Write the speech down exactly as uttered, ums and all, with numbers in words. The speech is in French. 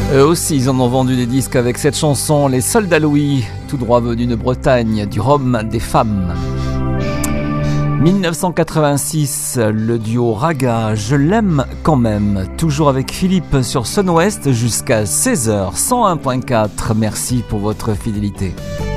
Eux aussi, ils en ont vendu des disques avec cette chanson, Les Soldats Louis, tout droit venus de Bretagne, du Rhum des femmes. dix-neuf cent quatre-vingt-six, le duo Raga, Je l'aime quand même, toujours avec Philippe sur Sun Ouest jusqu'à seize heures, cent un point quatre. Merci pour votre fidélité.